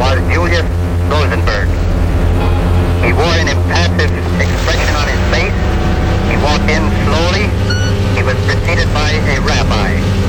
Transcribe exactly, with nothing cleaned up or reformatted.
was Julius Rosenberg. He wore an impassive expression on his face. He walked in slowly. He was preceded by a rabbi.